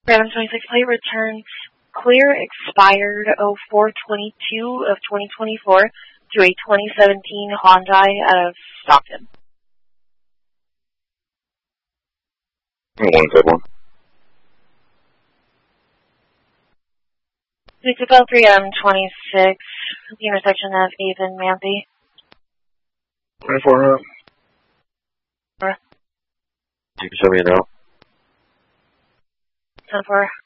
Random 26 plate returns clear, expired 04/22 of 2024 to a 2017 Hyundai out of Stockton. 171. 603 M26, the intersection of 8th and Manthey. 24. You can show me an out. 10-4.